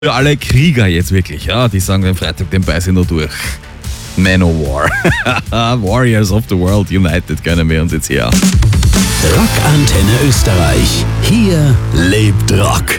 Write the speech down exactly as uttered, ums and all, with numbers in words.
Für alle Krieger jetzt wirklich, ja, die sagen am Freitag den Beiße nur durch. Manowar. Warriors of the World United gönnen wir uns jetzt hier. Rockantenne Österreich. Hier lebt Rock.